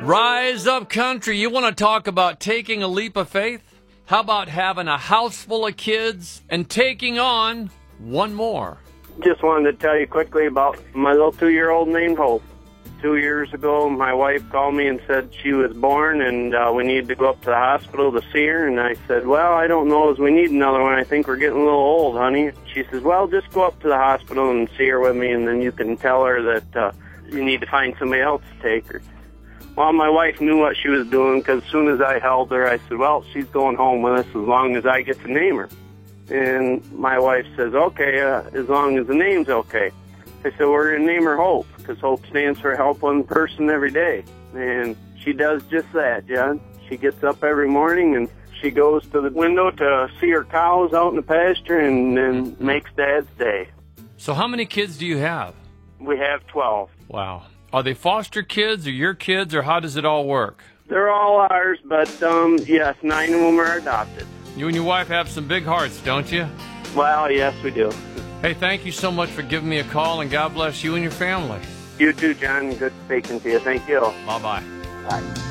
Rise up, country. You want to talk about taking a leap of faith? How about having a house full of kids and taking on one more? Just wanted to tell you quickly about my little 2-year-old named Hope. 2 years ago, my wife called me and said she was born and we needed to go up to the hospital to see her. And I said, well, I don't know as we need another one. I think we're getting a little old, honey. She says, well, just go up to the hospital and see her with me, and then you can tell her that you need to find somebody else to take her. Well, my wife knew what she was doing, because as soon as I held her, I said, well, she's going home with us as long as I get to name her. And my wife says, okay, as long as the name's okay. I said, we're going to name her Hope, because Hope stands for help one person every day. And she does just that, John. She gets up every morning and she goes to the window to see her cows out in the pasture and then makes Dad's day. So how many kids do you have? We have 12. Wow. Are they foster kids or your kids, or how does it all work? They're all ours, but yes, 9 of them are adopted. You and your wife have some big hearts, don't you? Well, yes, we do. Hey, thank you so much for giving me a call, and God bless you and your family. You too, John. Good speaking to you. Thank you. Bye-bye. Bye.